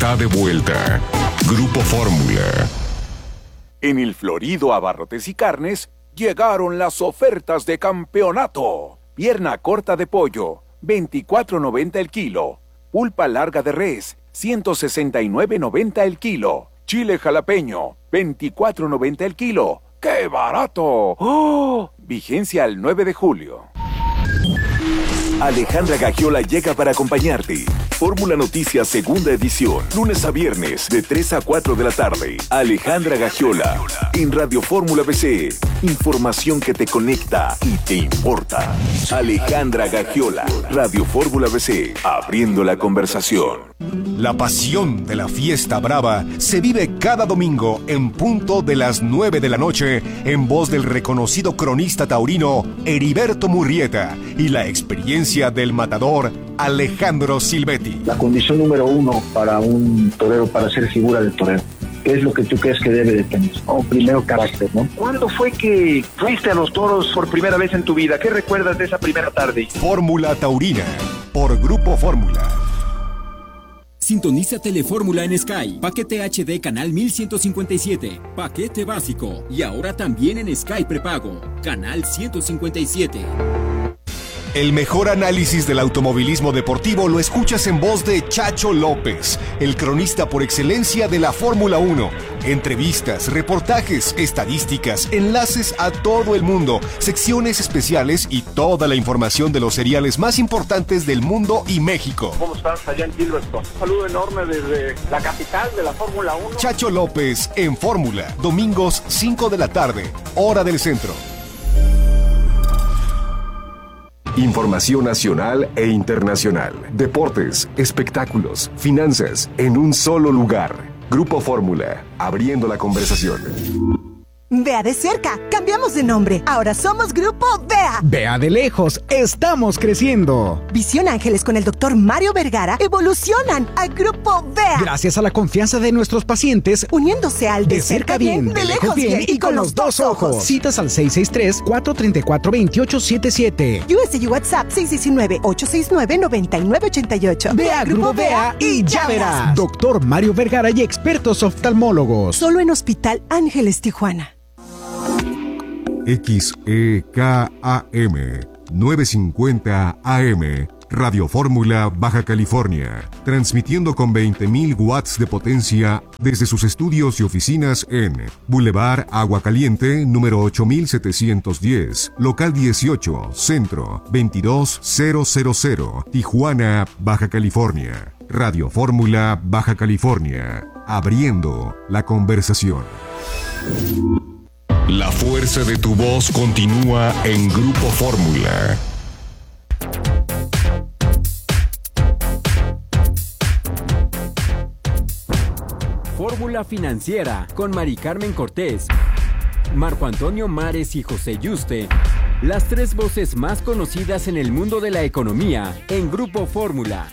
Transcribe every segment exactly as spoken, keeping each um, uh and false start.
está de vuelta. Grupo Fórmula. En el Florido Abarrotes y Carnes llegaron las ofertas de campeonato. Pierna corta de pollo, veinticuatro noventa el kilo. Pulpa larga de res, ciento sesenta y nueve noventa el kilo. Chile jalapeño, veinticuatro noventa el kilo. ¡Qué barato! ¡Oh! Vigencia al nueve de julio. Alejandra Gagiola llega para acompañarte. Fórmula Noticias segunda edición, lunes a viernes de tres a cuatro de la tarde. Alejandra Gagiola en Radio Fórmula B C. Información que te conecta y te importa. Alejandra Gagiola, Radio Fórmula B C, abriendo la conversación. La pasión de la fiesta brava se vive cada domingo en punto de las nueve de la noche en voz del reconocido cronista taurino Heriberto Murrieta y la experiencia del matador Alejandro Silvetti. La condición número uno para un torero, para ser figura del torero, ¿qué es lo que tú crees que debe de tener? Oh, primero, carácter, ¿no? ¿Cuándo fue que fuiste a los toros por primera vez en tu vida? ¿Qué recuerdas de esa primera tarde? Fórmula Taurina, por Grupo Fórmula. Sintoniza Telefórmula en Sky. Paquete H D Canal mil ciento cincuenta y siete. Paquete básico. Y ahora también en Sky Prepago. Canal ciento cincuenta y siete. El mejor análisis del automovilismo deportivo lo escuchas en voz de Chacho López, el cronista por excelencia de la Fórmula uno. Entrevistas, reportajes, estadísticas, enlaces a todo el mundo, secciones especiales y toda la información de los seriales más importantes del mundo y México. ¿Cómo estás allá en Gilberton? Un saludo enorme desde la capital de la Fórmula uno. Chacho López en Fórmula, domingos cinco de la tarde, hora del centro. Información nacional e internacional. Deportes, espectáculos, finanzas, en un solo lugar. Grupo Fórmula, abriendo la conversación. Vea de cerca, cambiamos de nombre. Ahora somos Grupo Vea. Vea de lejos, estamos creciendo. Visión Ángeles con el doctor Mario Vergara evolucionan a Grupo Vea. Gracias a la confianza de nuestros pacientes, uniéndose al de, de cerca bien, bien, de lejos bien, bien y con los dos ojos. Citas al seis seis tres, cuatro tres cuatro, dos ocho siete siete. U S U WhatsApp seis uno nueve, ocho seis nueve, nueve nueve ocho ocho. Vea Grupo Vea y ya verás. Doctor Mario Vergara y expertos oftalmólogos. Solo en Hospital Ángeles Tijuana. X E K A M novecientos cincuenta A M, Radio Fórmula Baja California, transmitiendo con veinte mil watts de potencia desde sus estudios y oficinas en Boulevard Agua Caliente, número ocho mil setecientos diez, local dieciocho, Centro, veintidós mil, Tijuana, Baja California. Radio Fórmula Baja California, abriendo la conversación. La fuerza de tu voz continúa en Grupo Fórmula. Fórmula Financiera con Mari Carmen Cortés, Marco Antonio Mares y José Yuste. Las tres voces más conocidas en el mundo de la economía en Grupo Fórmula.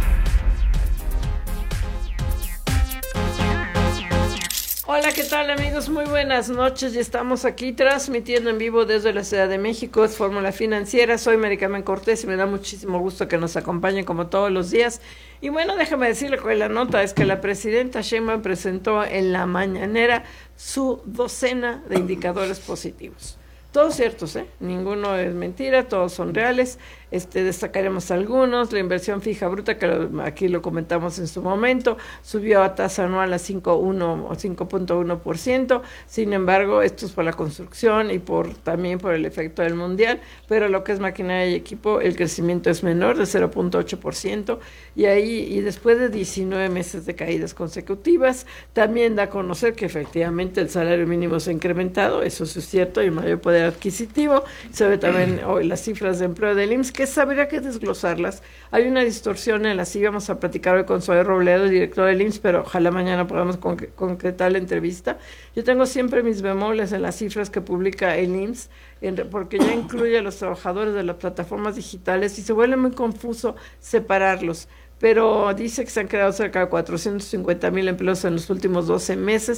Hola, ¿qué tal amigos? Muy buenas noches. Ya estamos aquí transmitiendo en vivo desde la Ciudad de México. Es Fórmula Financiera. Soy Mari Carmen Cortés y me da muchísimo gusto que nos acompañen como todos los días. Y bueno, déjame decirle que la nota es que la presidenta Sheinbaum presentó en la mañanera su docena de indicadores positivos. Todos ciertos, ¿eh? Ninguno es mentira, todos son reales. Este, destacaremos algunos. La inversión fija bruta, que lo, aquí lo comentamos en su momento, subió a tasa anual a cinco punto uno por ciento. Sin embargo, esto es por la construcción y por también por el efecto del mundial, pero lo que es maquinaria y equipo, el crecimiento es menor, de cero punto ocho por ciento. Y ahí, y después de diecinueve meses de caídas consecutivas, también da a conocer que efectivamente el salario mínimo se ha incrementado, eso sí es cierto, y mayor poder adquisitivo. Se ve también hoy las cifras de empleo del I M S S, que sabría que desglosarlas. Hay una distorsión en las, sí vamos a platicar hoy con Zoe Robledo, director del I M S S, pero ojalá mañana podamos con, concretar la entrevista. Yo tengo siempre mis bemoles en las cifras que publica el I M S S, en, porque ya incluye a los trabajadores de las plataformas digitales y se vuelve muy confuso separarlos. Pero dice que se han creado cerca de cuatrocientos cincuenta mil empleos en los últimos doce meses,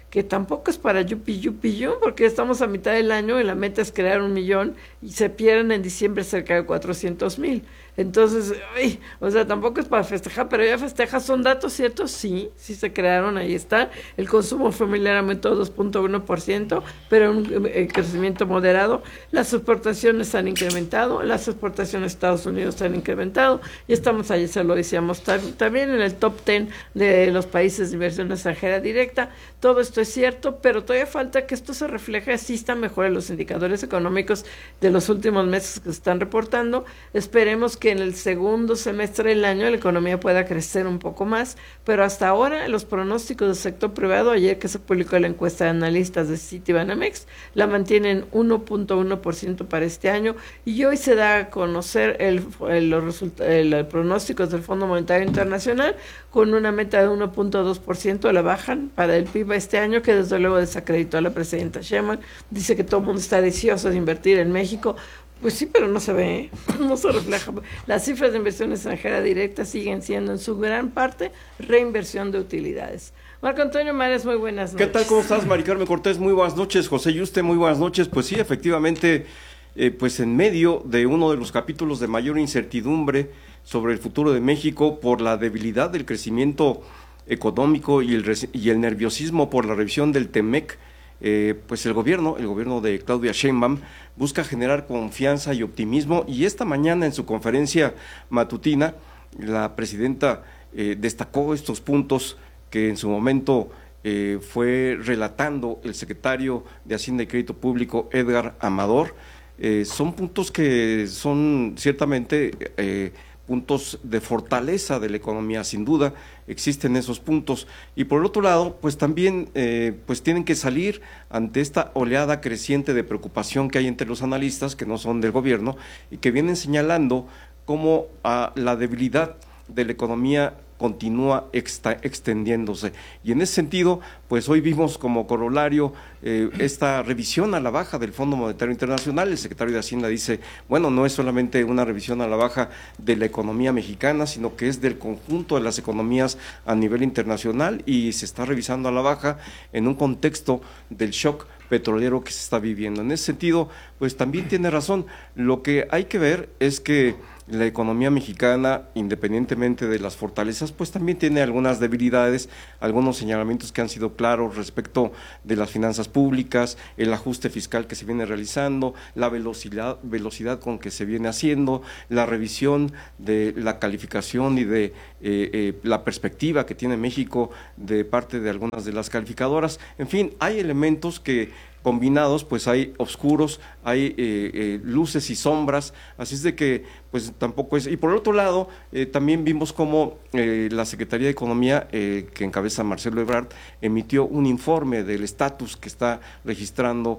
que tampoco es para yupi yupi yu, porque estamos a mitad del año y la meta es crear un millón y se pierden en diciembre cerca de cuatrocientos mil. Entonces, uy, o sea, tampoco es para festejar, pero ya festejas. ¿Son datos ciertos? Sí, sí se crearon, ahí está. El consumo familiar aumentó dos punto uno por ciento, pero un eh, crecimiento moderado. Las exportaciones han incrementado, las exportaciones a Estados Unidos han incrementado, y estamos ahí, se lo decíamos, también en el top diez de los países de inversión extranjera directa. Todo esto es cierto, pero todavía falta que esto se refleje, así están mejor en los indicadores económicos de los últimos meses que se están reportando. Esperemos que que en el segundo semestre del año la economía pueda crecer un poco más, pero hasta ahora los pronósticos del sector privado, ayer que se publicó la encuesta de analistas de Citibanamex, la mantienen uno punto uno por ciento para este año, y hoy se da a conocer el, el, los resultados, el, el pronósticos del Fondo Monetario Internacional con una meta de uno punto dos por ciento, la bajan para el P I B este año, que desde luego desacreditó a la presidenta Sheinbaum. Dice que todo el mundo está deseoso de invertir en México. Pues sí, pero no se ve, no se refleja. Las cifras de inversión extranjera directa siguen siendo en su gran parte reinversión de utilidades. Marco Antonio Mares, muy buenas noches. ¿Qué tal? ¿Cómo estás, Mari Carmen Cortés? Muy buenas noches. José Yuste, muy buenas noches. Pues sí, efectivamente, eh, pues en medio de uno de los capítulos de mayor incertidumbre sobre el futuro de México por la debilidad del crecimiento económico y el, y el nerviosismo por la revisión del TEMEC, Eh, pues el gobierno, el gobierno de Claudia Sheinbaum busca generar confianza y optimismo, y esta mañana en su conferencia matutina la presidenta eh, destacó estos puntos que en su momento eh, fue relatando el secretario de Hacienda y Crédito Público, Edgar Amador. Eh, son puntos que son ciertamente eh, puntos de fortaleza de la economía, sin duda existen esos puntos, y por el otro lado, pues también eh, pues tienen que salir ante esta oleada creciente de preocupación que hay entre los analistas que no son del gobierno y que vienen señalando cómo a la debilidad de la economía continúa exta, extendiéndose, y en ese sentido, pues hoy vimos como corolario eh, esta revisión a la baja del Fondo Monetario Internacional. El secretario de Hacienda dice, bueno, no es solamente una revisión a la baja de la economía mexicana, sino que es del conjunto de las economías a nivel internacional, y se está revisando a la baja en un contexto del shock petrolero que se está viviendo. En ese sentido, pues también tiene razón. Lo que hay que ver es que la economía mexicana, independientemente de las fortalezas, pues también tiene algunas debilidades, algunos señalamientos que han sido claros respecto de las finanzas públicas, el ajuste fiscal que se viene realizando, la velocidad, velocidad con que se viene haciendo, la revisión de la calificación y de eh, eh, la perspectiva que tiene México de parte de algunas de las calificadoras. En fin, hay elementos que combinados, pues hay oscuros, hay eh, eh, luces y sombras, así es de que pues tampoco es. Y por el otro lado, eh, también vimos cómo eh, la Secretaría de Economía, eh, que encabeza Marcelo Ebrard, emitió un informe del estatus que está registrando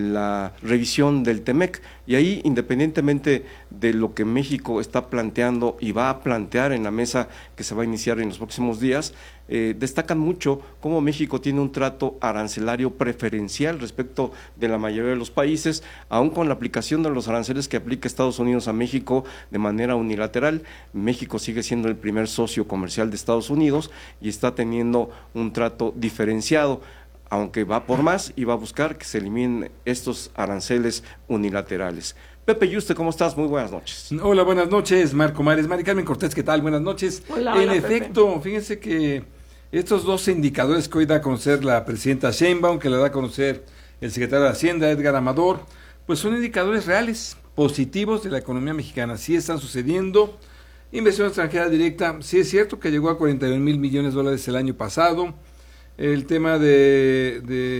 la revisión del TEMEC, y ahí, independientemente de lo que México está planteando y va a plantear en la mesa que se va a iniciar en los próximos días, eh, destacan mucho cómo México tiene un trato arancelario preferencial respecto de la mayoría de los países, aun con la aplicación de los aranceles que aplica Estados Unidos a México de manera unilateral. México sigue siendo el primer socio comercial de Estados Unidos y está teniendo un trato diferenciado, aunque va por más y va a buscar que se eliminen estos aranceles unilaterales. Pepe Yuste, ¿cómo estás? Muy buenas noches. Hola, buenas noches, Marco Mares. Mari Carmen Cortés, ¿qué tal? Buenas noches. Hola, en hola, efecto, Pepe. Fíjense que estos dos indicadores que hoy da a conocer la presidenta Sheinbaum, que le da a conocer el secretario de Hacienda, Edgar Amador, pues son indicadores reales, positivos de la economía mexicana. Sí están sucediendo. Inversión extranjera directa, sí es cierto que llegó a cuarenta y un mil millones de dólares el año pasado. El tema de,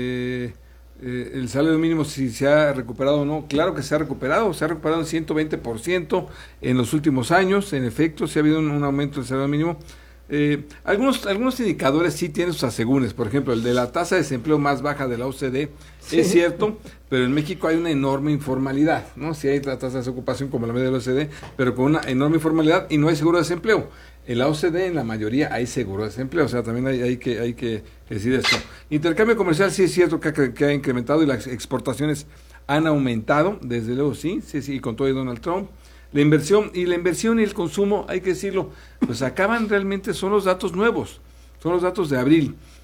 de eh, el salario mínimo, si se ha recuperado o no, claro que se ha recuperado, se ha recuperado en ciento veinte por ciento en los últimos años. En efecto, sí ha habido un, un aumento del salario mínimo. Eh, algunos algunos indicadores sí tienen sus asegúnes, por ejemplo, el de la tasa de desempleo más baja de la O C D, sí. Es cierto, pero en México hay una enorme informalidad, ¿no? Sí hay la tasa de desocupación como la media de la O C D, pero con una enorme informalidad y no hay seguro de desempleo. En la O C D, en la mayoría, hay seguro de desempleo, o sea, también hay, hay que hay que decir esto. Intercambio comercial, sí es cierto que ha, que ha incrementado y las exportaciones han aumentado, desde luego sí, sí, sí, y con todo y Donald Trump. La inversión y la inversión y el consumo, hay que decirlo, pues acaban realmente, son los datos nuevos, son los datos de abril.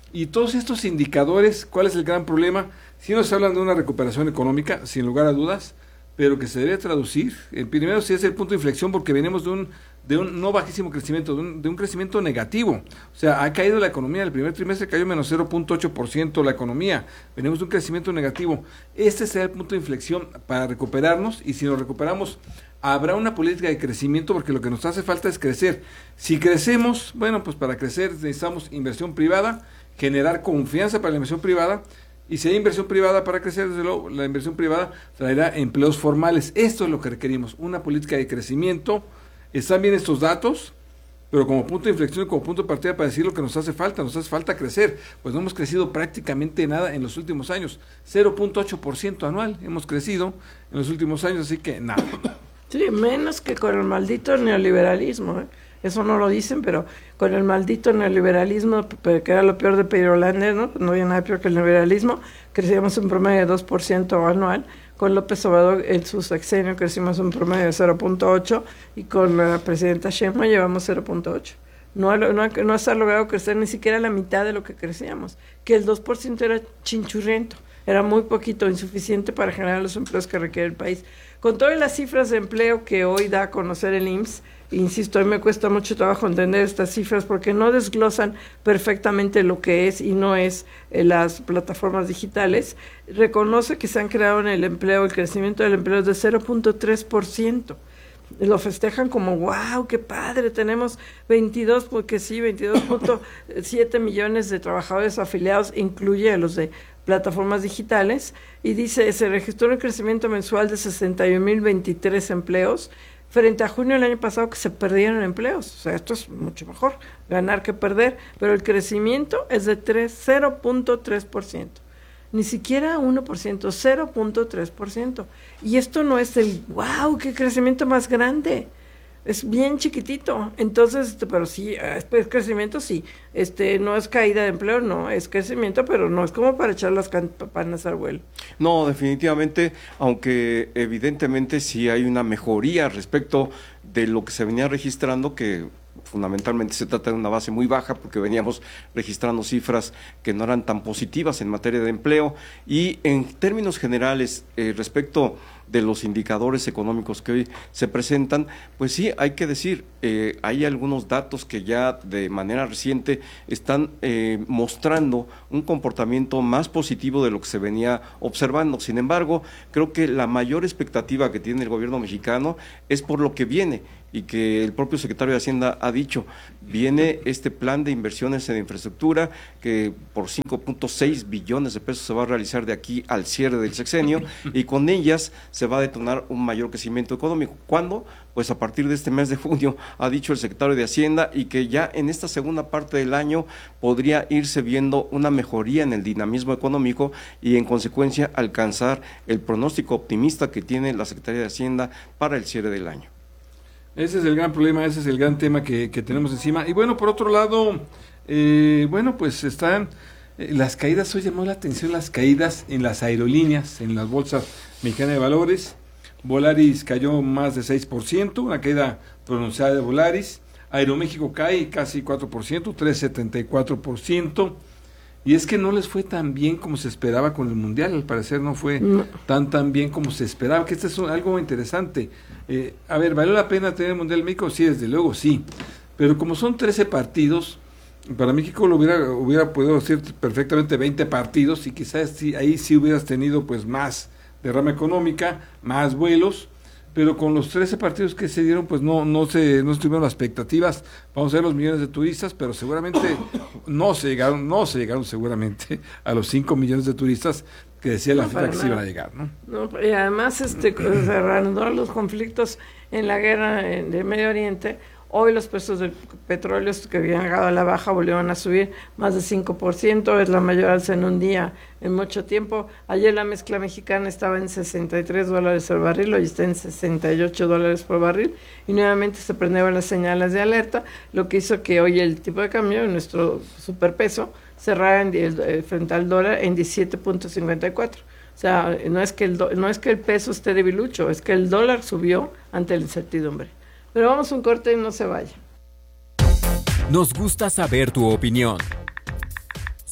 Y todos estos indicadores, ¿cuál es el gran problema? Sí nos hablan de una recuperación económica, sin lugar a dudas, pero que se debe traducir. El primero sí es el punto de inflexión, porque venimos de un de un no bajísimo crecimiento, de un, de un crecimiento negativo. O sea, ha caído la economía, el primer trimestre cayó menos cero punto ocho por ciento la economía, venimos de un crecimiento negativo. Este será el punto de inflexión para recuperarnos, y si nos recuperamos, habrá una política de crecimiento, porque lo que nos hace falta es crecer. Si crecemos, bueno, pues para crecer necesitamos inversión privada, generar confianza para la inversión privada, y si hay inversión privada para crecer, desde luego, la inversión privada traerá empleos formales. Esto es lo que requerimos, una política de crecimiento. Están bien estos datos, pero como punto de inflexión y como punto de partida para decir lo que nos hace falta, nos hace falta crecer, pues no hemos crecido prácticamente nada en los últimos años, cero punto ocho por ciento anual hemos crecido en los últimos años, así que nada. Sí, menos que con el maldito neoliberalismo, ¿eh? Eso no lo dicen, pero con el maldito neoliberalismo, que era lo peor de Pedro Lander, ¿no? No había nada peor que el neoliberalismo, crecíamos un promedio de dos por ciento anual. Con López Obrador en su sexenio crecimos un promedio de cero punto ocho y con la presidenta Sheinbaum llevamos cero punto ocho. No, no, no se ha logrado crecer ni siquiera la mitad de lo que crecíamos, que el dos por ciento era chinchurriento, era muy poquito, insuficiente para generar los empleos que requiere el país. Con todas las cifras de empleo que hoy da a conocer el I M S S, insisto, a mí me cuesta mucho trabajo entender estas cifras porque no desglosan perfectamente lo que es y no es eh, las plataformas digitales. Reconoce que se han creado en el empleo, el crecimiento del empleo es de cero punto tres por ciento. Lo festejan como, wow, qué padre, tenemos veintidós, porque sí, veintidós punto siete millones de trabajadores afiliados, incluye a los de plataformas digitales, y dice, se registró un crecimiento mensual de sesenta y un mil veintitrés empleos, frente a junio del año pasado que se perdieron empleos. O sea, esto es mucho mejor, ganar que perder, pero el crecimiento es de cero punto tres por ciento. Ni siquiera uno por ciento, cero punto tres por ciento. Y esto no es el, wow, qué crecimiento más grande. Es bien chiquitito. Entonces, pero sí, es crecimiento, sí. Este, no es caída de empleo, no, es crecimiento, pero no es como para echar las campanas al vuelo. No, definitivamente, aunque evidentemente sí hay una mejoría respecto de lo que se venía registrando, que fundamentalmente se trata de una base muy baja porque veníamos registrando cifras que no eran tan positivas en materia de empleo, y en términos generales eh, respecto de los indicadores económicos que hoy se presentan, pues sí, hay que decir, eh, hay algunos datos que ya de manera reciente están eh, mostrando un comportamiento más positivo de lo que se venía observando. Sin embargo, creo que la mayor expectativa que tiene el gobierno mexicano es por lo que viene, y que el propio secretario de Hacienda ha dicho, viene este plan de inversiones en infraestructura que por cinco punto seis billones de pesos se va a realizar de aquí al cierre del sexenio, y con ellas se va a detonar un mayor crecimiento económico. ¿Cuándo? Pues a partir de este mes de junio, ha dicho el secretario de Hacienda, y que ya en esta segunda parte del año podría irse viendo una mejoría en el dinamismo económico y en consecuencia alcanzar el pronóstico optimista que tiene la Secretaría de Hacienda para el cierre del año. Ese es el gran problema, ese es el gran tema que, que tenemos encima. Y bueno, por otro lado, eh, bueno, pues están eh, las caídas. Hoy llamó la atención las caídas en las aerolíneas, en las bolsas mexicanas de valores. Volaris cayó más de seis por ciento, una caída pronunciada de Volaris. Aeroméxico cae casi cuatro por ciento, tres coma setenta y cuatro por ciento. Y es que no les fue tan bien como se esperaba con el Mundial, al parecer no fue no. tan tan bien como se esperaba, que esto es un, algo interesante. Eh, a ver, ¿valió la pena tener el Mundial en México? Sí, desde luego sí, pero como son trece partidos, para México lo hubiera, hubiera podido ser perfectamente veinte partidos, y quizás sí, ahí sí hubieras tenido pues más derrama económica, más vuelos, pero con los trece partidos que se dieron, pues no no se no estuvieron las expectativas. Vamos a ver los millones de turistas, pero seguramente no se llegaron, no se llegaron seguramente a los cinco millones de turistas que decía la no, FIFA que se iban a llegar, ¿no? No, y además este se reanudaron los conflictos en la guerra en, de Medio Oriente. Hoy los precios del petróleo que habían llegado a la baja volvieron a subir más de cinco por ciento, es la mayor alza en un día en mucho tiempo. Ayer la mezcla mexicana estaba en sesenta y tres dólares el barril, hoy está en sesenta y ocho dólares por barril, y nuevamente se prendieron las señales de alerta, lo que hizo que hoy el tipo de cambio, nuestro superpeso, cerrara en, eh, frente al dólar en diecisiete punto cincuenta y cuatro. O sea, no es que el do, no es que el peso esté debilucho, es que el dólar subió ante la incertidumbre. Pero vamos a un corte y no se vaya. Nos gusta saber tu opinión.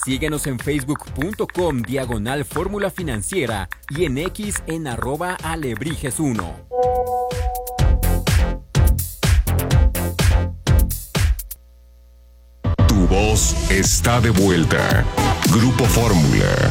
Síguenos en facebook.com diagonal fórmula financiera y en X en arroba alebrijes uno. Tu voz está de vuelta. Grupo Fórmula.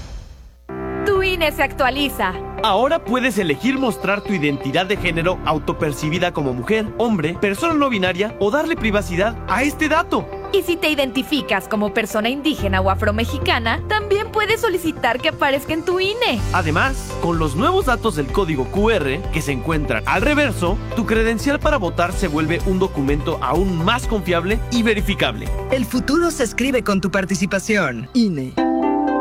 Tu I N E se actualiza. Ahora puedes elegir mostrar tu identidad de género autopercibida como mujer, hombre, persona no binaria o darle privacidad a este dato. Y si te identificas como persona indígena o afromexicana, también puedes solicitar que aparezca en tu I N E. Además, con los nuevos datos del código Q R que se encuentran al reverso, tu credencial para votar se vuelve un documento aún más confiable y verificable. El futuro se escribe con tu participación. I N E.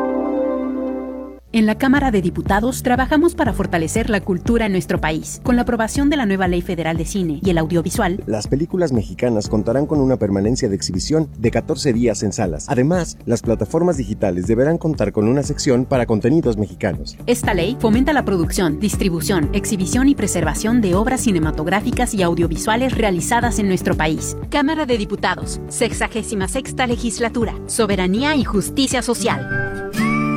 En la Cámara de Diputados trabajamos para fortalecer la cultura en nuestro país. Con la aprobación de la nueva Ley Federal de Cine y el Audiovisual, las películas mexicanas contarán con una permanencia de exhibición de catorce días en salas. Además, las plataformas digitales deberán contar con una sección para contenidos mexicanos. Esta ley fomenta la producción, distribución, exhibición y preservación de obras cinematográficas y audiovisuales realizadas en nuestro país. Cámara de Diputados, sexagésima sexta legislatura, soberanía y justicia social.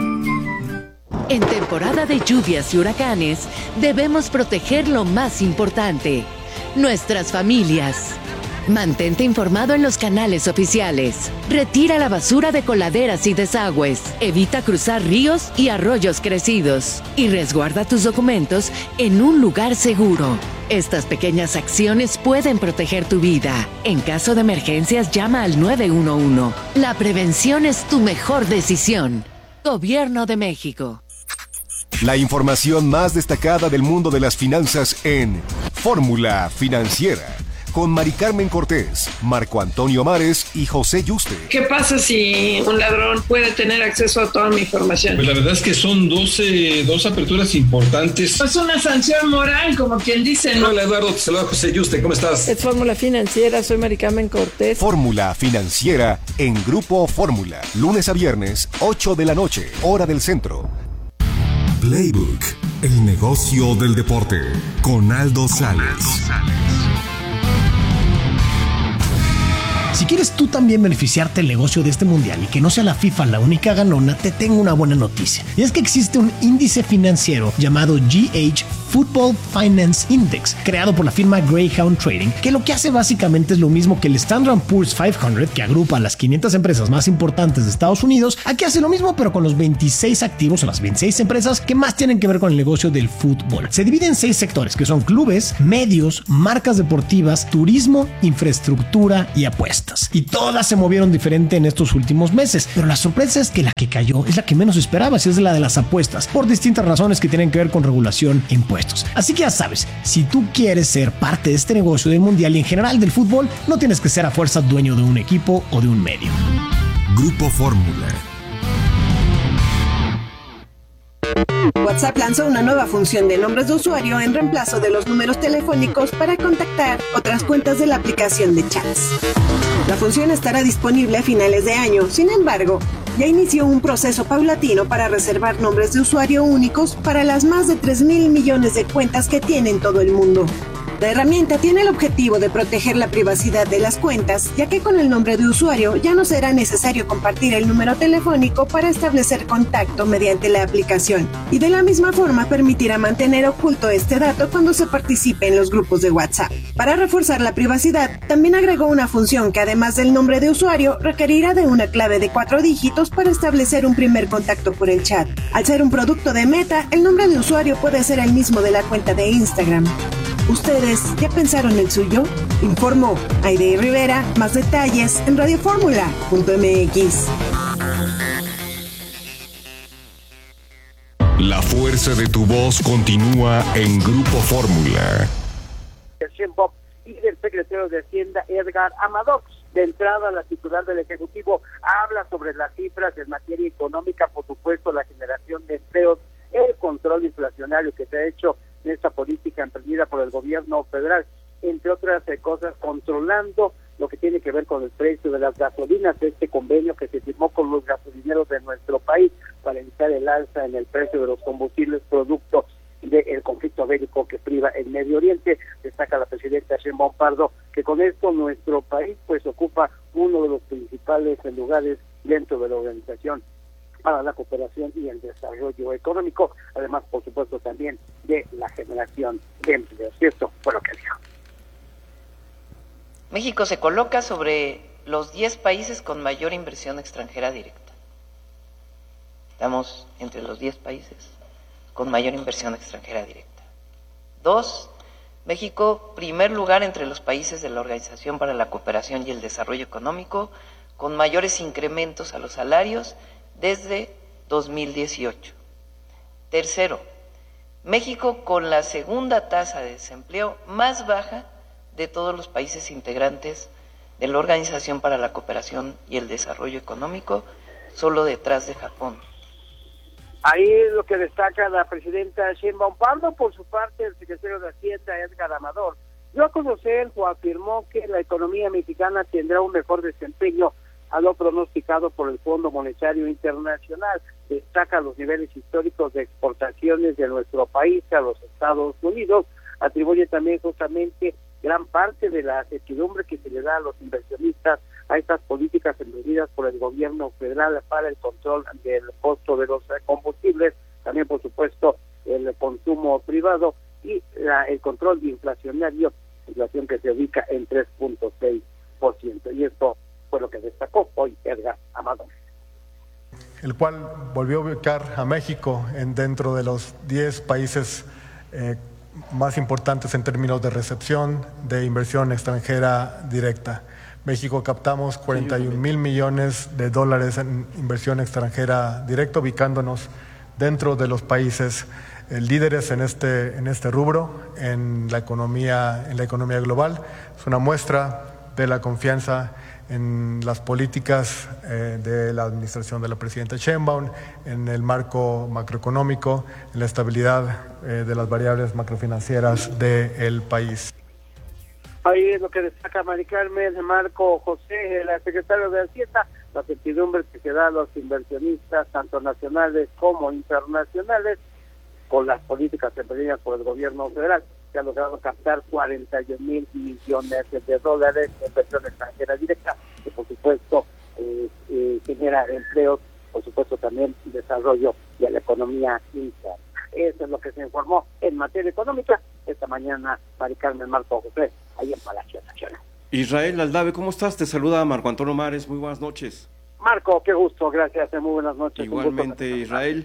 En temporada de lluvias y huracanes, debemos proteger lo más importante, nuestras familias. Mantente informado en los canales oficiales. Retira la basura de coladeras y desagües. Evita cruzar ríos y arroyos crecidos. Y resguarda tus documentos en un lugar seguro. Estas pequeñas acciones pueden proteger tu vida. En caso de emergencias, llama al nueve uno uno. La prevención es tu mejor decisión. Gobierno de México. La información más destacada del mundo de las finanzas en Fórmula Financiera, con Mari Carmen Cortés, Marco Antonio Mares y José Yuste. ¿Qué pasa si un ladrón puede tener acceso a toda mi información? Pues la verdad es que son doce, dos aperturas importantes. Es una sanción moral, como quien dice, ¿no? Hola Eduardo, te saluda José Yuste, ¿cómo estás? Es Fórmula Financiera, soy Mari Carmen Cortés. Fórmula Financiera en Grupo Fórmula, lunes a viernes, ocho de la noche, hora del centro. Playbook, el negocio del deporte, con Aldo Sales. Si quieres tú también beneficiarte del negocio de este mundial y que no sea la FIFA la única ganona, te tengo una buena noticia. Y es que existe un índice financiero llamado G H Football Finance Index, creado por la firma Greyhound Trading, que lo que hace básicamente es lo mismo que el Standard and Poor's quinientos, que agrupa a las quinientas empresas más importantes de Estados Unidos. Aquí hace lo mismo, pero con los veintiséis activos o las veintiséis empresas que más tienen que ver con el negocio del fútbol. Se divide en seis sectores, que son clubes, medios, marcas deportivas, turismo, infraestructura y apuestas. Y todas se movieron diferente en estos últimos meses, pero la sorpresa es que la que cayó es la que menos esperabas, y es la de las apuestas, por distintas razones que tienen que ver con regulación e impuestos. Así que ya sabes, si tú quieres ser parte de este negocio del mundial y en general del fútbol, no tienes que ser a fuerza dueño de un equipo o de un medio. Grupo Fórmula. WhatsApp lanzó una nueva función de nombres de usuario en reemplazo de los números telefónicos para contactar otras cuentas de la aplicación de chats. La función estará disponible a finales de año, sin embargo, ya inició un proceso paulatino para reservar nombres de usuario únicos para las más de tres mil millones de cuentas que tiene en todo el mundo. La herramienta tiene el objetivo de proteger la privacidad de las cuentas, ya que con el nombre de usuario ya no será necesario compartir el número telefónico para establecer contacto mediante la aplicación, y de la misma forma permitirá mantener oculto este dato cuando se participe en los grupos de WhatsApp. Para reforzar la privacidad, también agregó una función que además del nombre de usuario, requerirá de una clave de cuatro dígitos para establecer un primer contacto por el chat. Al ser un producto de Meta, el nombre de usuario puede ser el mismo de la cuenta de Instagram. ¿Ustedes ya pensaron el suyo? Informó Aide Rivera. Más detalles en radio fórmula punto m x. La fuerza de tu voz continúa en Grupo Fórmula. Y del secretario de Hacienda, Edgar Amadox. De entrada, la titular del Ejecutivo habla sobre las cifras en materia económica, por supuesto, la generación de empleos, el control inflacionario que se ha hecho en esta política emprendida por el gobierno federal, entre otras eh, cosas, controlando lo que tiene que ver con el precio de las gasolinas, este convenio que se firmó con los gasolineros de nuestro país para evitar el alza en el precio de los combustibles producto del conflicto bélico que priva el Medio Oriente. Destaca la presidenta Sheinbaum Pardo que con esto nuestro país pues ocupa uno de los principales lugares dentro de la Organización para la Cooperación y el Desarrollo Económico, además, por supuesto, también de la generación de empleos. Y esto fue lo que dijo. México se coloca sobre los diez países con mayor inversión extranjera directa. Estamos entre los diez países con mayor inversión extranjera directa. Dos, México, primer lugar entre los países de la Organización para la Cooperación y el Desarrollo Económico, con mayores incrementos a los salarios desde dos mil dieciocho. Tercero, México con la segunda tasa de desempleo más baja de todos los países integrantes de la Organización para la Cooperación y el Desarrollo Económico, solo detrás de Japón. Ahí es lo que destaca la presidenta Sheinbaum Pardo. Por su parte, el secretario de Hacienda, Edgar Amador, dio a conocer o afirmó que la economía mexicana tendrá un mejor desempeño a lo pronosticado por el Fondo Monetario Internacional. Destaca los niveles históricos de exportaciones de nuestro país a los Estados Unidos. Atribuye también justamente gran parte de la certidumbre que se le da a los inversionistas a estas políticas emprendidas por el gobierno federal para el control del costo de los combustibles, también por supuesto el consumo privado y la, el control inflacionario, inflación que se ubica en tres punto seis por ciento. Y esto fue lo que destacó hoy Edgar Amador. El cual volvió a ubicar a México en dentro de los diez países eh, más importantes en términos de recepción de inversión extranjera directa. México captamos cuarenta y un mil millones de dólares en inversión extranjera directa, ubicándonos dentro de los países eh, líderes en este en este rubro en la economía en la economía global. Es una muestra de la confianza en las políticas eh, de la administración de la presidenta Sheinbaum, en el marco macroeconómico, en la estabilidad eh, de las variables macrofinancieras del país. Ahí es lo que destaca Mari Carmen, Marco José, la secretaria de Hacienda, la certidumbre que se da a los inversionistas, tanto nacionales como internacionales, con las políticas emprendidas por el gobierno federal, que ha logrado captar cuarenta y un mil millones de dólares de inversión extranjera directa, que por supuesto eh, eh, genera empleos, por supuesto también desarrollo de la economía interna. Eso es lo que se informó en materia económica esta mañana Mari Carmen, Marco José, ahí en Palacio Nacional. Israel Aldave, ¿cómo estás? Te saluda Marco Antonio Mares, muy buenas noches. Marco, qué gusto, gracias, muy buenas noches. Igualmente, Israel.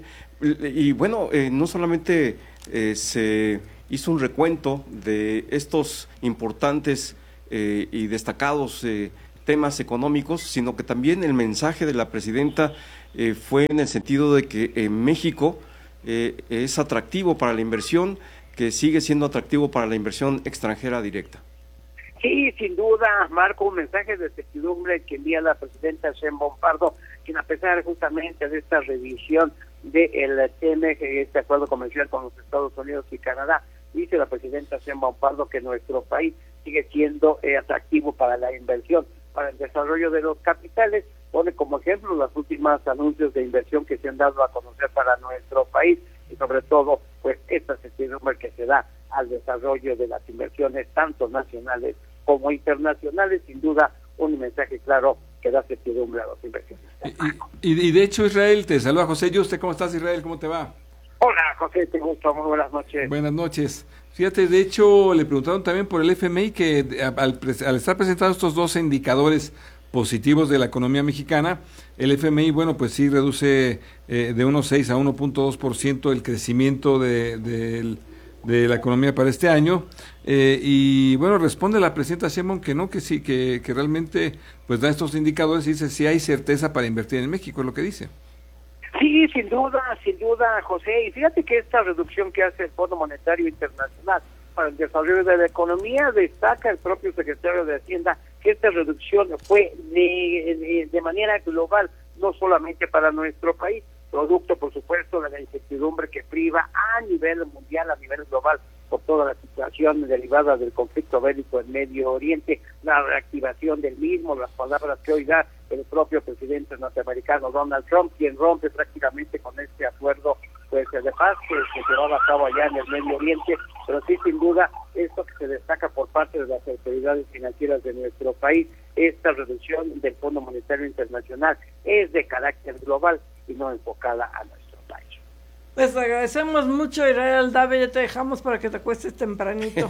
Y bueno, eh, no solamente eh, se hizo un recuento de estos importantes eh, y destacados eh, temas económicos, sino que también el mensaje de la presidenta eh, fue en el sentido de que en México eh, es atractivo para la inversión, que sigue siendo atractivo para la inversión extranjera directa. Sí, sin duda, Marco, un mensaje de certidumbre que envía la presidenta Sheinbaum Pardo, quien a pesar justamente de esta revisión del T M E, este acuerdo comercial con los Estados Unidos y Canadá, dice la presidenta Sheinbaum Pardo que nuestro país sigue siendo eh, atractivo para la inversión, para el desarrollo de los capitales. Pone como ejemplo los últimos anuncios de inversión que se han dado a conocer para nuestro país y sobre todo pues esta certidumbre que se da al desarrollo de las inversiones tanto nacionales como internacionales. Sin duda un mensaje claro que da certidumbre a los inversionistas. Y, y, y de hecho, Israel, te saluda José Yuste. ¿Cómo estás, Israel? ¿Cómo te va? Hola, José, te gusto, muy buenas noches. Buenas noches. Fíjate, de hecho, le preguntaron también por el F M I que al, al estar presentados estos dos indicadores positivos de la economía mexicana, el F M I, bueno, pues sí reduce eh, de uno punto seis a uno punto dos por ciento el crecimiento de, de, de la economía para este año, eh, y bueno, responde la presidenta Sheinbaum que no, que sí, que, que realmente pues da estos indicadores y dice si hay certeza para invertir en México, es lo que dice. Sí, sin duda, sin duda, José, y fíjate que esta reducción que hace el Fondo Monetario Internacional para el desarrollo de la economía, destaca el propio secretario de Hacienda que esta reducción fue de, de, de manera global, no solamente para nuestro país, producto por supuesto de la incertidumbre que priva a nivel mundial, a nivel global, por toda la situación derivada del conflicto bélico en Medio Oriente, la reactivación del mismo, las palabras que hoy da el propio presidente norteamericano Donald Trump, quien rompe prácticamente con este acuerdo pues de paz que se llevaba a cabo allá en el Medio Oriente, pero sí sin duda esto que se destaca por parte de las autoridades financieras de nuestro país. Esta reducción del Fondo Monetario Internacional es de carácter global y no enfocada a nuestro país. Pues agradecemos mucho, Israel Dave, ya te dejamos para que te acuestes tempranito.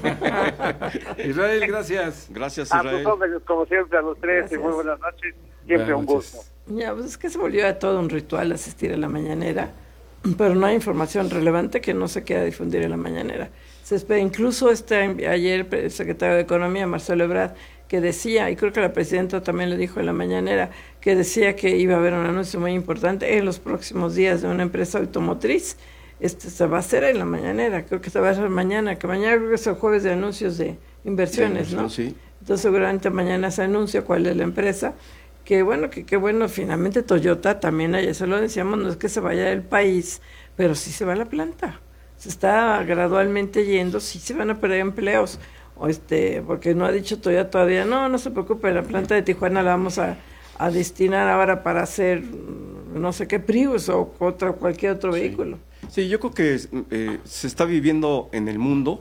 Israel, gracias. Gracias, A Israel. tus órdenes, como siempre, a los tres, Gracias. y muy buenas noches. Siempre Buenas un noches. gusto. Ya, pues es que se volvió a todo un ritual asistir a la mañanera, pero no hay información relevante que no se quiera difundir en la mañanera. Se espera, incluso este, ayer el secretario de Economía, Marcelo Ebrard, que decía, y creo que la presidenta también le dijo en la mañanera, que decía que iba a haber un anuncio muy importante en los próximos días de una empresa automotriz. Este se va a hacer en la mañanera, creo que se va a hacer mañana, que mañana creo que es el jueves de anuncios de inversiones, De ¿no? inversión, sí. Entonces seguramente mañana se anuncia cuál es la empresa. Que bueno, que qué bueno, finalmente Toyota también, ayer se lo decíamos, no es que se vaya del país, pero sí se va a la planta. Se está gradualmente yendo, sí se van a perder empleos. O este, porque no ha dicho Toyota todavía, no, no se preocupe, la planta de Tijuana la vamos a, a destinar ahora para hacer no sé qué Prius o otra, cualquier otro Sí. vehículo. Sí, yo creo que eh, se está viviendo en el mundo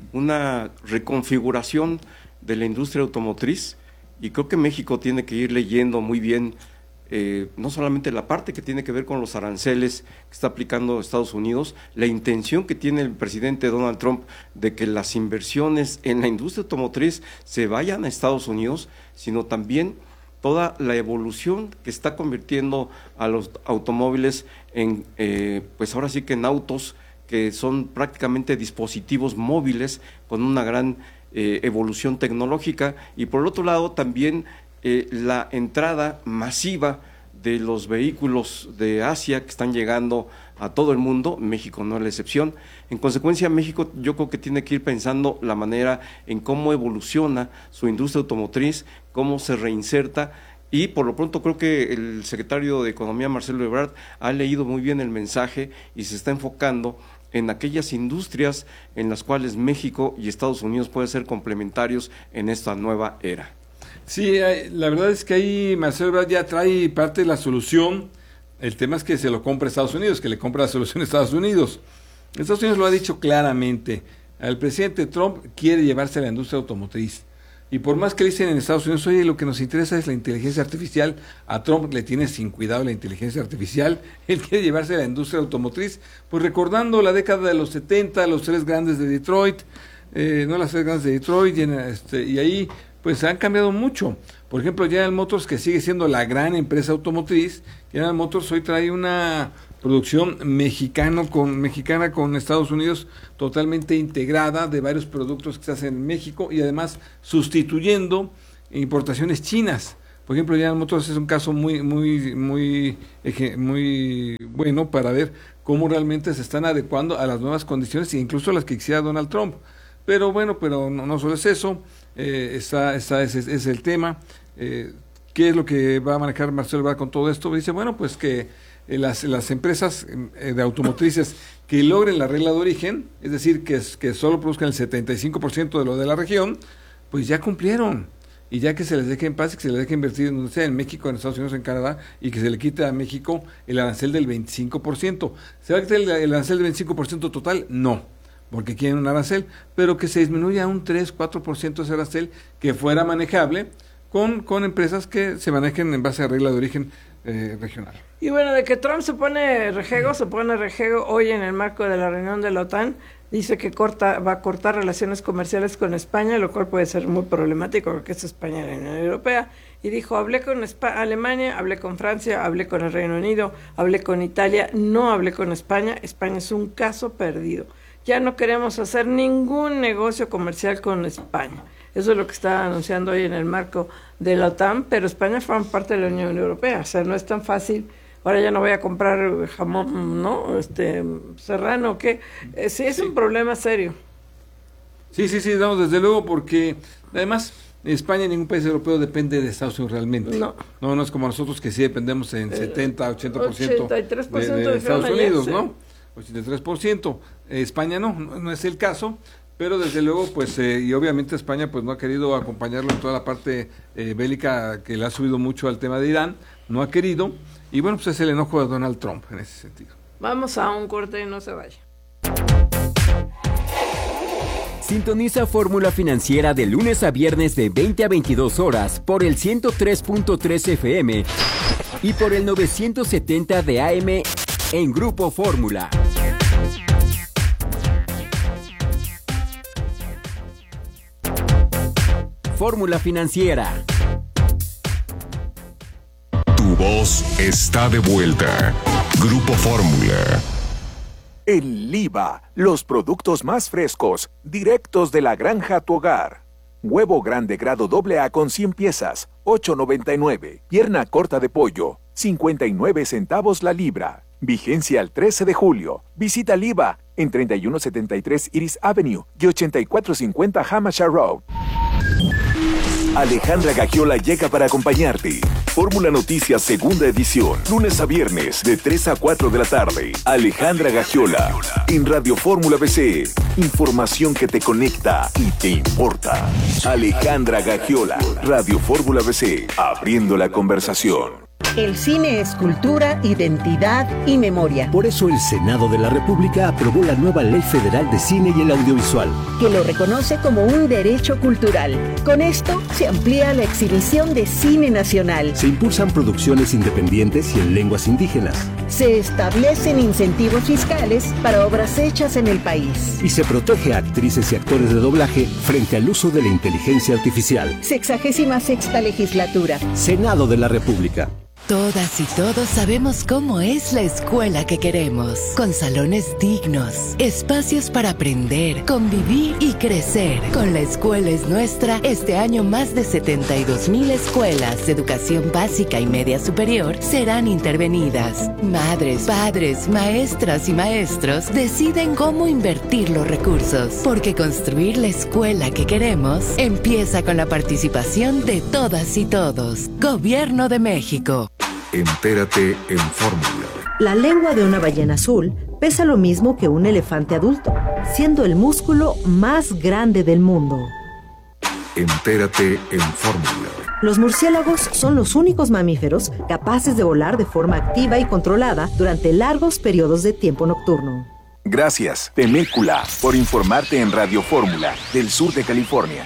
una reconfiguración de la industria automotriz y creo que México tiene que ir leyendo muy bien eh, no solamente la parte que tiene que ver con los aranceles que está aplicando Estados Unidos, la intención que tiene el presidente Donald Trump de que las inversiones en la industria automotriz se vayan a Estados Unidos, sino también toda la evolución que está convirtiendo a los automóviles en, eh, pues ahora sí que en autos que son prácticamente dispositivos móviles con una gran eh, evolución tecnológica, y por el otro lado también eh, la entrada masiva de los vehículos de Asia que están llegando a todo el mundo, México no es la excepción. En consecuencia, México yo creo que tiene que ir pensando la manera en cómo evoluciona su industria automotriz, cómo se reinserta, y por lo pronto creo que el secretario de Economía, Marcelo Ebrard, ha leído muy bien el mensaje y se está enfocando en aquellas industrias en las cuales México y Estados Unidos pueden ser complementarios en esta nueva era. Sí, la verdad es que ahí Marcelo Ebrard ya trae parte de la solución. El tema es que se lo compra Estados Unidos, que le compra la solución a Estados Unidos. Estados Unidos lo ha dicho claramente. El presidente Trump quiere llevarse a la industria automotriz. Y por más que dicen en Estados Unidos, oye, lo que nos interesa es la inteligencia artificial, a Trump le tiene sin cuidado la inteligencia artificial. Él quiere llevarse a la industria automotriz, pues recordando la década de los setenta, los tres grandes de Detroit, eh, no las tres grandes de Detroit, y, en, este, y ahí pues han cambiado mucho. Por ejemplo, General Motors, que sigue siendo la gran empresa automotriz, General Motors hoy trae una producción mexicano con, mexicana con Estados Unidos totalmente integrada de varios productos que se hacen en México y además sustituyendo importaciones chinas. Por ejemplo, General Motors es un caso muy, muy, muy, muy bueno para ver cómo realmente se están adecuando a las nuevas condiciones e incluso a las que quisiera Donald Trump. Pero bueno, pero no, no solo es eso, eh, está, está, ese es, es el tema. Eh, ¿Qué es lo que va a manejar Marcelo Ebrard con todo esto? Dice, bueno, pues que eh, las, las empresas eh, de automotrices que logren la regla de origen, es decir, que, que solo produzcan el setenta y cinco por ciento de lo de la región, pues ya cumplieron. Y ya que se les deje en paz y que se les deje invertir en donde sea, en México, en Estados Unidos, en Canadá, y que se le quite a México el arancel del veinticinco por ciento. ¿Se va a quitar el, el arancel del veinticinco por ciento total? No, porque quieren un arancel, pero que se disminuya a un tres, cuatro por ciento ese arancel, que fuera manejable con, con empresas que se manejen en base a regla de origen eh, regional. Y bueno, de que Trump se pone rejego, se pone rejego hoy en el marco de la reunión de la OTAN, dice que corta, va a cortar relaciones comerciales con España, lo cual puede ser muy problemático porque es España y la Unión Europea. Y dijo, hablé con Espa- Alemania, hablé con Francia, hablé con el Reino Unido, hablé con Italia, no hablé con España. España es un caso perdido. Ya no queremos hacer ningún negocio comercial con España. Eso es lo que está anunciando hoy en el marco de la OTAN, pero España forma parte de la Unión Europea, o sea, no es tan fácil. Ahora ya no voy a comprar jamón, ¿no? Este, serrano, ¿qué? Eh, sí, es sí. un problema serio. Sí, sí, sí, no, desde luego, porque además España, ningún país europeo depende de Estados Unidos realmente. No. No, no es como nosotros que sí dependemos en eh, setenta, ochenta por ciento ochenta y tres por ciento de, de, de Estados Unidos, ayer, ¿no? ochenta y tres por ciento. Eh, España no, no, no es el caso, pero desde luego, pues, eh, y obviamente España pues no ha querido acompañarlo en toda la parte eh, bélica que le ha subido mucho al tema de Irán, no ha querido. Y bueno, pues es el enojo de Donald Trump en ese sentido. Vamos a un corte y no se vaya. Sintoniza Fórmula Financiera de lunes a viernes de veinte a veintidós horas por el ciento tres punto tres F M y por el novecientos setenta de A M en Grupo Fórmula. Fórmula Financiera. Tu voz está de vuelta. Grupo Fórmula. El Liva, los productos más frescos, directos de la granja a tu hogar. Huevo grande grado doble A con cien piezas, ocho noventa y nueve. Pierna corta de pollo, cincuenta y nueve centavos la libra. Vigencia al trece de julio. Visita Liva en treinta y uno setenta y tres Iris Avenue y ochenta y cuatro cincuenta Hampshire Road. Alejandra Gagiola llega para acompañarte. Fórmula Noticias segunda edición, lunes a viernes de tres a cuatro de la tarde. Alejandra Gagiola en Radio Fórmula B C. Información que te conecta y te importa. Alejandra Gagiola, Radio Fórmula B C, abriendo la conversación. El cine es cultura, identidad y memoria. Por eso el Senado de la República aprobó la nueva Ley Federal de Cine y el Audiovisual, que lo reconoce como un derecho cultural. Con esto se amplía la exhibición de cine nacional. Se impulsan producciones independientes y en lenguas indígenas. Se establecen incentivos fiscales para obras hechas en el país. Y se protege a actrices y actores de doblaje frente al uso de la inteligencia artificial. Sexagésima sexta legislatura. Senado de la República. Todas y todos sabemos cómo es la escuela que queremos, con salones dignos, espacios para aprender, convivir y crecer. Con La Escuela es Nuestra, este año más de setenta y dos mil escuelas de educación básica y media superior serán intervenidas. Madres, padres, maestras y maestros deciden cómo invertir los recursos, porque construir la escuela que queremos empieza con la participación de todas y todos. Gobierno de México. Entérate en Fórmula. La lengua de una ballena azul pesa lo mismo que un elefante adulto, siendo el músculo más grande del mundo. Entérate en Fórmula. Los murciélagos son los únicos mamíferos capaces de volar de forma activa y controlada durante largos periodos de tiempo nocturno. Gracias, Temécula, por informarte en Radio Fórmula del sur de California.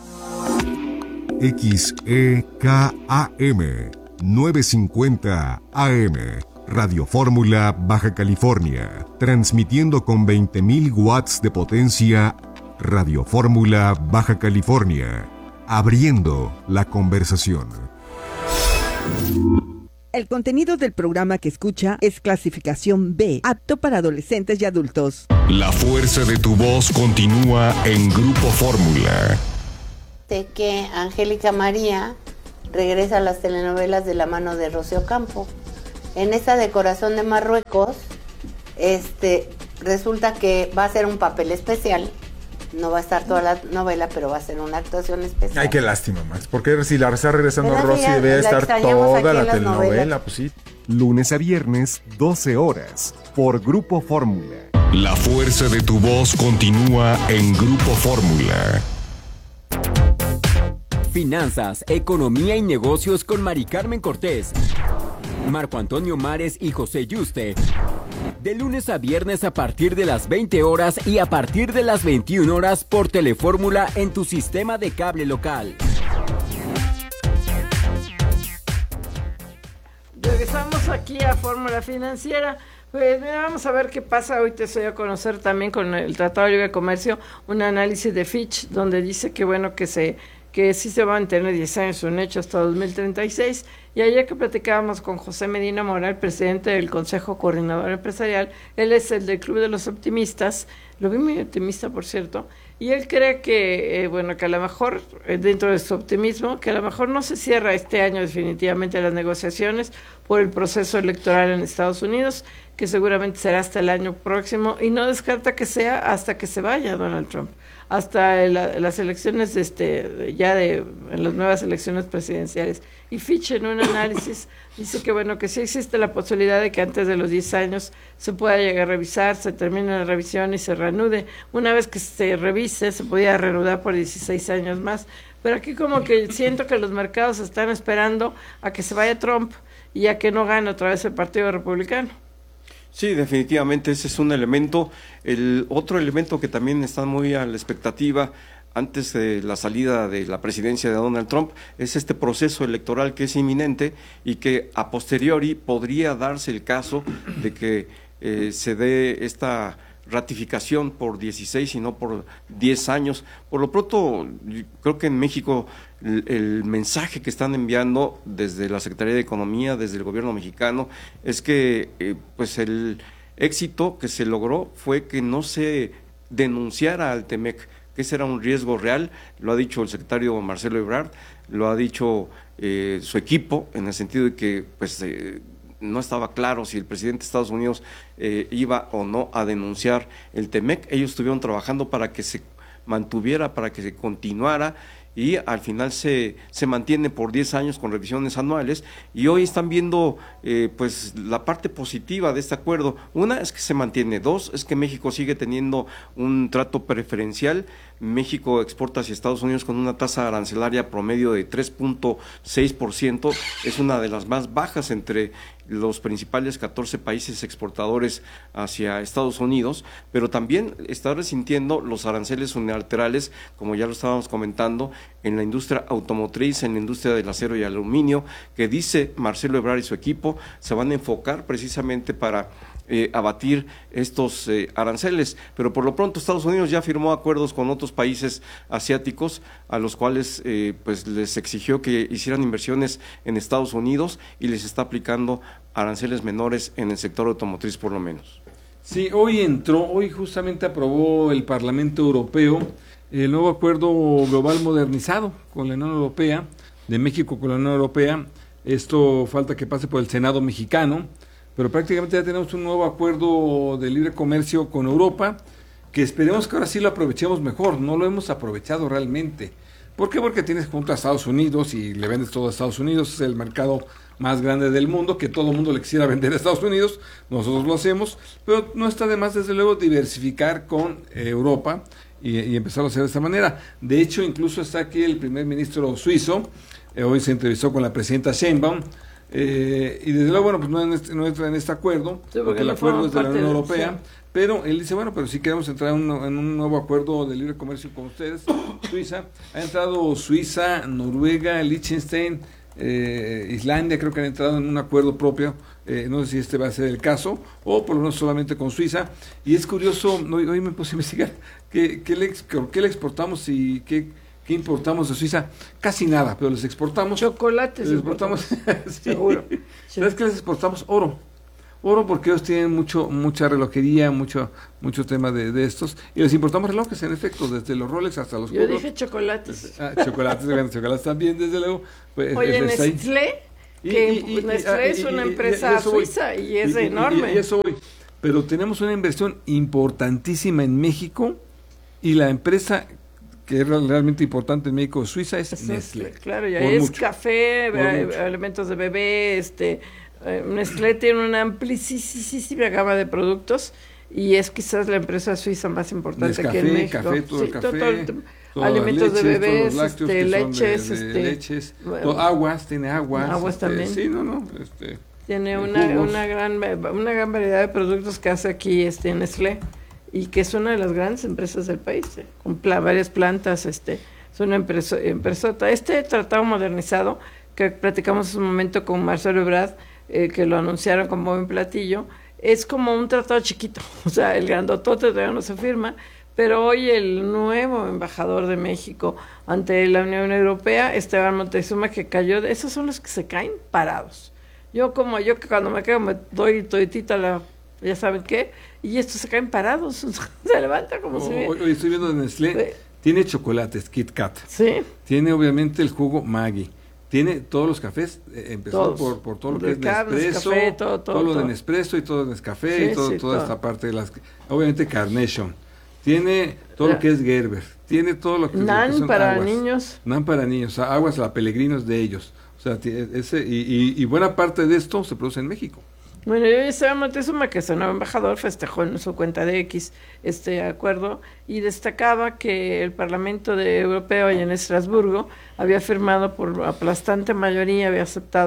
X E K A M novecientos cincuenta A M, Radio Fórmula Baja California, transmitiendo con veinte mil watts de potencia. Radio Fórmula Baja California, abriendo la conversación. El contenido del programa que escucha es clasificación B, apto para adolescentes y adultos. La fuerza de tu voz continúa en Grupo Fórmula. De que Angélica María regresa a las telenovelas de la mano de Rocío Campo. En esta de Corazón de Marruecos, este, resulta que va a ser un papel especial. No va a estar toda la novela, pero va a ser una actuación especial. Ay, qué lástima, Max. Porque si la está regresando Rosy, debe estar toda la telenovela, pues sí. Lunes a viernes, doce horas, por Grupo Fórmula. La fuerza de tu voz continúa en Grupo Fórmula. Finanzas, economía y negocios con Mari Carmen Cortés, Marco Antonio Mares y José Yuste. De lunes a viernes a partir de las veinte horas y a partir de las veintiuna horas por Telefórmula en tu sistema de cable local. Regresamos aquí a Fórmula Financiera. Pues mira, vamos a ver qué pasa. Hoy te estoy a conocer también con el Tratado de Libre Comercio un análisis de Fitch donde dice que bueno que se que sí se va a mantener diez años un hecho hasta dos mil treinta y seis. Y ayer que platicábamos con José Medina Moral, presidente del Consejo Coordinador Empresarial, él es el del Club de los Optimistas, lo vi muy optimista por cierto, y él cree que, eh, bueno, que a lo mejor, eh, dentro de su optimismo, que a lo mejor no se cierra este año definitivamente las negociaciones por el proceso electoral en Estados Unidos, que seguramente será hasta el año próximo, y no descarta que sea hasta que se vaya Donald Trump, hasta la, las elecciones de este ya de en las nuevas elecciones presidenciales. Y Fitch en un análisis dice que bueno que sí existe la posibilidad de que antes de los diez años se pueda llegar a revisar, se termine la revisión y se reanude. Una vez que se revise se podía reanudar por dieciséis años más, pero aquí como que siento que los mercados están esperando a que se vaya Trump y a que no gane otra vez el Partido Republicano. Sí, definitivamente ese es un elemento. El otro elemento que también está muy a la expectativa antes de la salida de la presidencia de Donald Trump es este proceso electoral que es inminente y que a posteriori podría darse el caso de que eh, se dé esta ratificación por dieciséis y no por diez años. Por lo pronto, creo que en México el, el mensaje que están enviando desde la Secretaría de Economía, desde el gobierno mexicano, es que eh, pues el éxito que se logró fue que no se denunciara al Temec, que ese era un riesgo real. Lo ha dicho el secretario Marcelo Ebrard, lo ha dicho eh, su equipo, en el sentido de que pues eh, no estaba claro si el presidente de Estados Unidos eh, iba o no a denunciar el Temec. Ellos estuvieron trabajando para que se mantuviera, para que se continuara, y al final se, se mantiene por diez años con revisiones anuales, y hoy están viendo eh, pues la parte positiva de este acuerdo. Una es que se mantiene, dos es que México sigue teniendo un trato preferencial. México exporta hacia Estados Unidos con una tasa arancelaria promedio de tres punto seis por ciento, es una de las más bajas entre los principales catorce países exportadores hacia Estados Unidos, pero también está resintiendo los aranceles unilaterales, como ya lo estábamos comentando, en la industria automotriz, en la industria del acero y aluminio, que dice Marcelo Ebrard y su equipo se van a enfocar precisamente para Eh, abatir estos eh, aranceles, pero por lo pronto Estados Unidos ya firmó acuerdos con otros países asiáticos a los cuales eh, pues les exigió que hicieran inversiones en Estados Unidos y les está aplicando aranceles menores en el sector automotriz por lo menos. Sí, hoy entró, hoy justamente aprobó el Parlamento Europeo el nuevo acuerdo global modernizado con la Unión Europea, de México con la Unión Europea. Esto falta que pase por el Senado mexicano, pero prácticamente ya tenemos un nuevo acuerdo de libre comercio con Europa, que esperemos que ahora sí lo aprovechemos mejor. No lo hemos aprovechado realmente. ¿Por qué? Porque tienes junto a Estados Unidos y le vendes todo a Estados Unidos, es el mercado más grande del mundo, que todo el mundo le quisiera vender a Estados Unidos, nosotros lo hacemos, pero no está de más desde luego diversificar con eh, Europa y, y empezar a hacer de esta manera. De hecho, incluso está aquí el primer ministro suizo, eh, hoy se entrevistó con la presidenta Sheinbaum, Eh, y desde luego, bueno, pues no, en este, no entra en este acuerdo, sí, porque, porque el acuerdo es de la Unión Europea, sí. Pero él dice, bueno, pero si queremos entrar en un, en un nuevo acuerdo de libre comercio con ustedes, Suiza, ha entrado Suiza, Noruega, Liechtenstein, eh, Islandia, creo que han entrado en un acuerdo propio, eh, no sé si este va a ser el caso, o por lo menos solamente con Suiza, y es curioso, hoy, hoy me puse a investigar, ¿qué, qué, le, qué le exportamos y qué... ¿Qué importamos de Suiza? Casi nada, pero les exportamos... Chocolates. Les exportamos... sí. Seguro. ¿Sabes qué les exportamos? Oro. Oro porque ellos tienen mucho mucha relojería, mucho mucho tema de, de estos. Y les importamos relojes, en efecto, desde los Rolex hasta los... Yo Coros. Dije chocolates. Ah, chocolates, bueno, chocolates también, desde luego. Pues, Oye, Nestlé, que y, y, Nestlé y, es una y, empresa y suiza voy. y es y, enorme. Y, y eso voy. Pero tenemos una inversión importantísima en México y la empresa... que es realmente importante en México, Suiza, es Eso Nestlé. Es, claro, ya es mucho, café, alimentos de bebé, este, eh, Nestlé tiene una amplísima gama de productos y es quizás la empresa suiza más importante Nescafé, aquí en México. Café, todo sí, el café, todo, todo, alimentos leches, de bebés, lácteos, este, leches, de, de este, leches, todo, aguas, tiene aguas. Aguas este, también. Sí, no, no, este, tiene una, una gran una gran variedad de productos que hace aquí este Nestlé. Y que es una de las grandes empresas del país, eh, con pla varias plantas, este, es una empresa, empresota. Este tratado modernizado, que platicamos hace un momento con Marcelo Ebrard, eh, que lo anunciaron como buen platillo, es como un tratado chiquito, o sea, el grandotote todavía no se firma, pero hoy el nuevo embajador de México ante la Unión Europea, Esteban Moctezuma, que cayó, de, esos son los que se caen parados. Yo como yo que cuando me quedo me doy toditita la... ya saben qué, y estos se caen parados, se levanta como oh, si... Hoy, hoy estoy viendo de Nestlé, sí. Tiene chocolates, Kit Kat, sí. Tiene obviamente el jugo Maggi, tiene todos los cafés, eh, empezó por, por todo lo que es Nespresso, Nescafé, todo, todo, todo lo todo. de Nespresso y todo de Nescafé, sí, y todo, sí, toda todo. esta parte de las... Obviamente Carnation, tiene todo ya. Lo que es Gerber, tiene todo lo que, Nan lo que son para aguas. niños. Nan para niños, o sea, aguas la Pellegrino es de ellos, o sea, ese, y, y, y buena parte de esto se produce en México. Bueno, yo Esteban Moctezuma, que es el nuevo embajador, festejó en su cuenta de X este acuerdo y destacaba que el Parlamento de Europeo allá en Estrasburgo había firmado por aplastante mayoría, había aceptado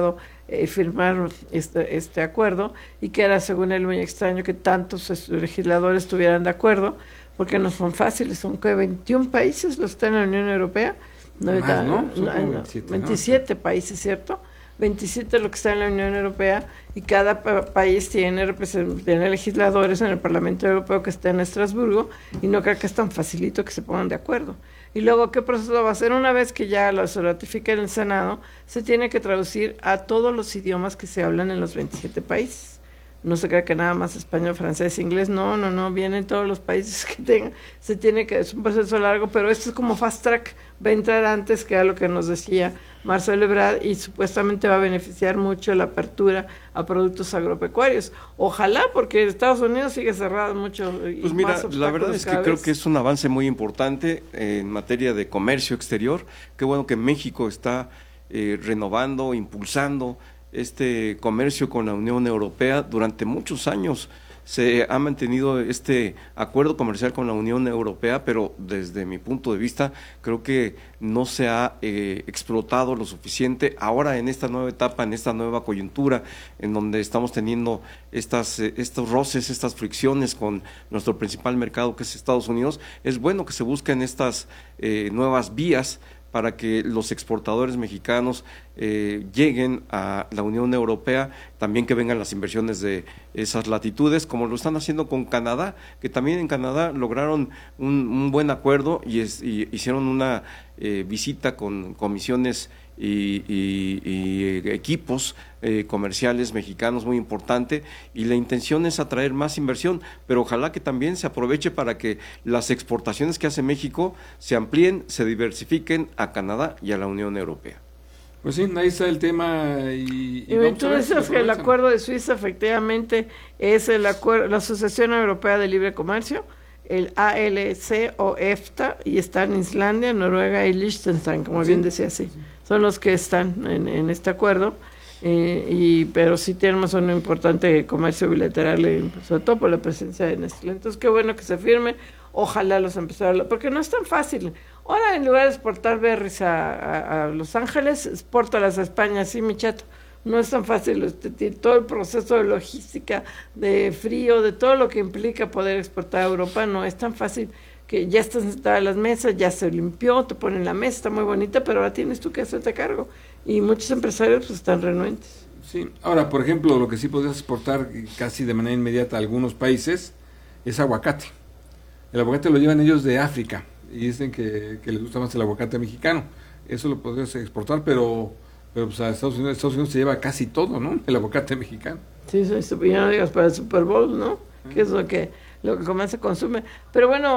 eh, firmar este, este acuerdo, y que era, según él, muy extraño que tantos legisladores estuvieran de acuerdo, porque no son fáciles, son que veintiún países los que están en la Unión Europea, no, Más, está, ¿no? no, no, veintisiete, veintisiete, ¿no? Países, ¿cierto? veintisiete lo que está en la Unión Europea, y cada pa- país tiene, tiene legisladores en el Parlamento Europeo que está en Estrasburgo, y no creo que es tan facilito que se pongan de acuerdo. Y luego, ¿qué proceso va a ser? Una vez que ya lo se ratifique en el Senado, se tiene que traducir a todos los idiomas que se hablan en los veintisiete países. No se crea que nada más español, francés, inglés, no, no, no, vienen todos los países que tengan, se tiene que, es un proceso largo, pero esto es como fast track, va a entrar antes, que era lo que nos decía Marcelo Ebrard, y supuestamente va a beneficiar mucho la apertura a productos agropecuarios. Ojalá, porque Estados Unidos sigue cerrado mucho. Y pues mira, más la verdad es que creo que es un avance muy importante en materia de comercio exterior. Qué bueno que México está eh, renovando, impulsando este comercio con la Unión Europea. Durante muchos años se ha mantenido este acuerdo comercial con la Unión Europea, pero desde mi punto de vista creo que no se ha eh, explotado lo suficiente. Ahora, en esta nueva etapa, en esta nueva coyuntura, en donde estamos teniendo estas eh, estos roces, estas fricciones con nuestro principal mercado, que es Estados Unidos, es bueno que se busquen estas eh, nuevas vías para que los exportadores mexicanos eh, lleguen a la Unión Europea, también que vengan las inversiones de esas latitudes, como lo están haciendo con Canadá, que también en Canadá lograron un, un buen acuerdo y, es, y hicieron una eh, visita con comisiones y, y, y equipos eh, comerciales mexicanos muy importante, y la intención es atraer más inversión, pero ojalá que también se aproveche para que las exportaciones que hace México se amplíen, se diversifiquen a Canadá y a la Unión Europea. Pues sí, ahí está el tema. Y, y, y tú dices que el acuerdo de Suiza efectivamente es el acuerdo, la Asociación Europea de Libre Comercio, el A L C o EFTA, y está en Islandia, Noruega y Liechtenstein, como sí, bien decía, sí, son los que están en, en este acuerdo, eh, y pero sí tenemos un importante comercio bilateral, eh, sobre todo por la presencia de Nestlé. Entonces, qué bueno que se firme, ojalá los empresarios, porque no es tan fácil. Ahora, en lugar de exportar berries a, a, a Los Ángeles, expórtalas a España, sí, mi chato. No es tan fácil, este, todo el proceso de logística, de frío, de todo lo que implica poder exportar a Europa, no es tan fácil, que ya están sentadas las mesas, ya se limpió, te ponen la mesa, está muy bonita, pero ahora tienes tú que hacerte cargo. Y muchos empresarios pues están renuentes. Sí, ahora, por ejemplo, lo que sí podrías exportar casi de manera inmediata a algunos países es aguacate. El aguacate lo llevan ellos de África y dicen que, que les gusta más el aguacate mexicano. Eso lo podrías exportar, pero... Pero pues a Estados Unidos, Estados Unidos se lleva casi todo, ¿no? El aguacate mexicano. Sí, eso, ya no digas para el Super Bowl, ¿no? Que es lo que lo que más se consume. Pero bueno,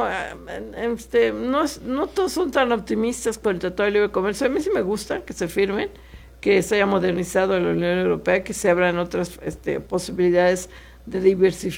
este, no, no todos son tan optimistas con el Tratado de Libre Comercio. A mí sí me gusta que se firmen, que se haya modernizado la Unión Europea, que se abran otras este, posibilidades de diversificación